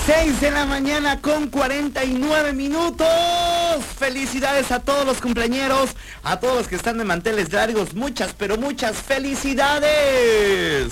6 de la mañana con 49 minutos. Felicidades a todos los cumpleañeros, a todos los que están de manteles largos. Muchas, pero muchas felicidades.